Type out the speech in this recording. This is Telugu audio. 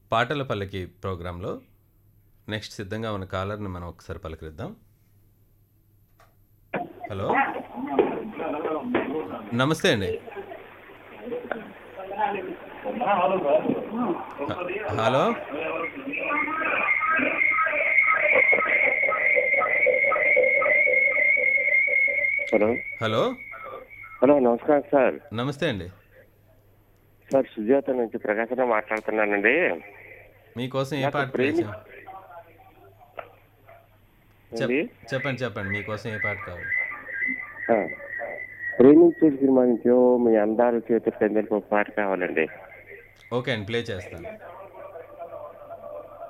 పాటల పల్లకి ప్రోగ్రాంలో నెక్స్ట్ సిద్ధంగా ఉన్న కాలర్ని మనం ఒకసారి పలకరిద్దాం. హలో, నమస్తే అండి. హలో, హలో హలో, హలో నమస్కారం సార్. నమస్తే అండి. సార్ సుజాత నుంచి ప్రకాశం మాట్లాడుతున్నానండి. మీకోసం ఏ నాకు పాట ప్లే ప్రేమి చేయం? అండి చెప్పండి చెప్పండి, మీకోసం ఏ పాట కావాలి? ఆ, ప్రేమించే సినిమా నుంచి మీ అందాల చేతి పెందలకు ఒక పాట కావాలండి. ఓకే అండి, ప్లే చేస్తాను.